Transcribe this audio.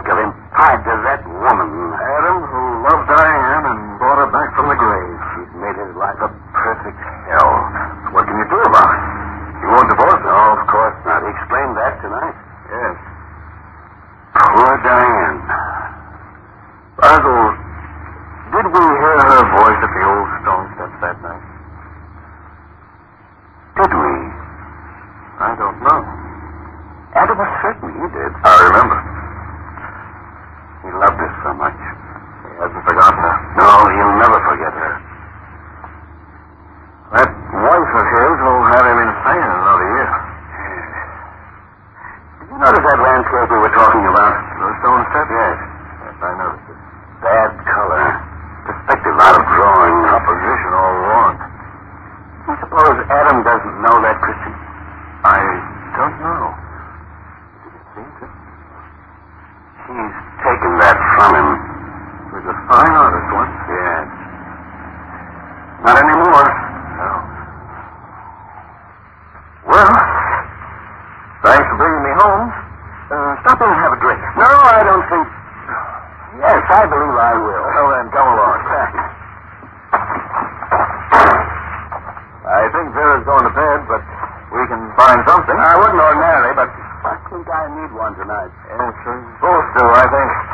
think of him tied to that woman? Adam, who loved Diane and brought her back from the grave. She's made his life a perfect hell. What can you do about it? You won't divorce her? No, of course not. He explained that tonight. Yes. Poor Diane. Basil, did we hear her voice at the old stone steps that night? Did we? I don't know. Adam was certain he did. I remember. He loved her so much. He hasn't forgotten her. No, he'll never forget her. That wife of his will have him insane in another year. Did you notice that landscape we were talking about? The stone step? Yes. Yes, I noticed it. Bad color. Perspective out of drawing. Composition all wrong. I suppose Adam doesn't know that, Christian. I don't know. Didn't seem to. She's taken that from him. He was a fine artist once. Yes. Not anymore. No. Well, thanks for bringing me home. Stop in and have a drink. No, I don't think... Yes, I believe I will. Well, then, come along. I think Vera's going to bed, but we can find something. I wouldn't ordinarily, but I think I need one tonight. Yes, both do, I think.